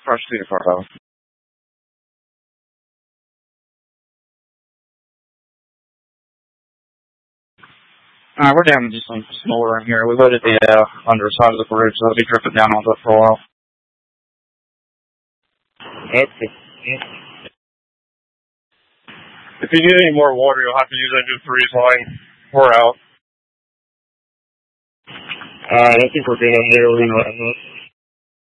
Fresh to the car though. We're damaging some snow around here. We loaded the underside of the bridge, so it'll be drifting down onto it for a while. Okay. If you need any more water, you'll have to use engine 3's line. We're out. I think we're good on there. We're going to